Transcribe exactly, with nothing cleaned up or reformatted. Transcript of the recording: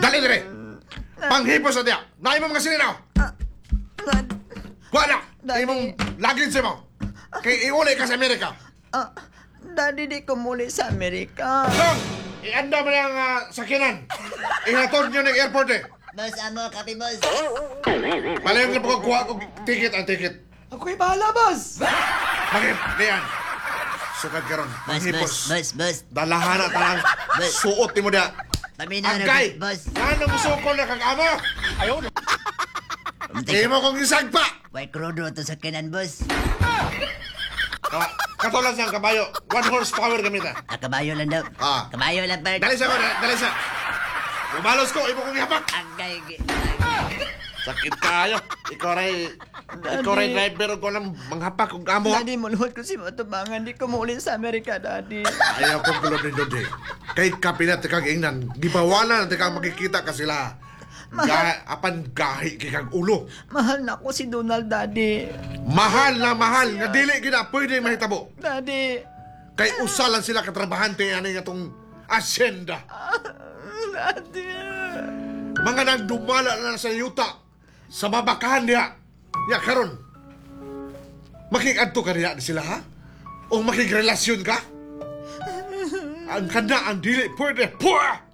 Dali dire. Panghipos na diya. Naay mo mga sininaw. Dad, Wala. Daddy. Imong lagin sa mo. Kay iuli ka sa Amerika. ah, Daddy, di ko muli sa Amerika. Long, ianda mo yung uh, sakinan. Ihatod nyo ng airport eh. Boss, amo, kape, boss. Palayong na pagkakuha kong ticket ang ticket. Ako'y bahala, boss. Bakit? Diyan. Sukat ka ron. Boss, Panghipos. boss, boss, boss. Dalahan na talang Boss. suot ni mo da. Paminaw na, Agay! boss. Ano mo sukol na kag-ama? Di mo kong isagpa! White crudo to sa kanan, boss. Ah, katulad siyang kabayo. One horsepower gamit ah. Ah, kabayo lang daw. Ah. Kabayo lang, Bert. Dali sa ko, dali sa. Umalos ko, imo kong ihapak. Agay, agay. Sakit kayo. Ikaw ray, ikaw ray driver ko lang manghapak kong amo. Daddy, mulhod ko si Matubangan. Di ko muli sa Amerika, Daddy. Ayaw kong kulod ni Dodi. Kay kapinat kag ingnan, gibawalan na kang makikita ka sila. Ga, apan gahi kay kag ulo. Mahal na ko si Donald, Daddy. Mahal na mahal, nga dili gina pwede mahitabo. Daddy. Kay usalan sila katrabahante ani nga tong asyenda. Daddy. Mga nang dumala na sa yuta sa babakahan niya. Ya karon. Makikadto ka niya sila ha? O makigrelasyon ka? Ang kana ang dili pwede. Puwa!